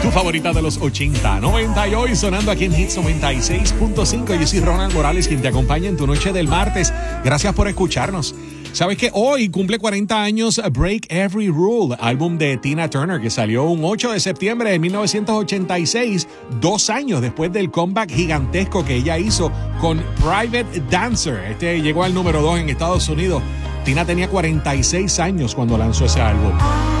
tu favorita de los 80, 90 y hoy sonando aquí en Hits 96.5. Yo soy Ronald Morales, quien te acompaña en tu noche del martes. Gracias por escucharnos. ¿Sabes que hoy cumple 40 años Break Every Rule, álbum de Tina Turner, que salió un 8 de septiembre de 1986, 2 años después del comeback gigantesco que ella hizo con Private Dancer? Llegó al número 2 en Estados Unidos. Tina tenía 46 años cuando lanzó ese álbum.